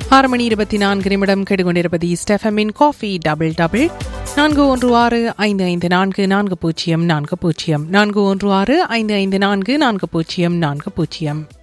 6:24 கேட்டுக்கொண்டிருப்பது ஸ்டெஃபமின் coffee double double. 4165544040 4165544040.